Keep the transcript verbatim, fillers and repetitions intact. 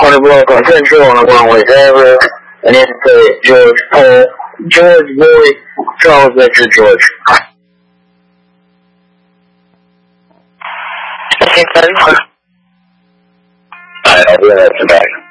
to block on Central on the one whatever, and then put George Paul, George Boyd, Charles Victor George. I think so. Alright, I'll be right back.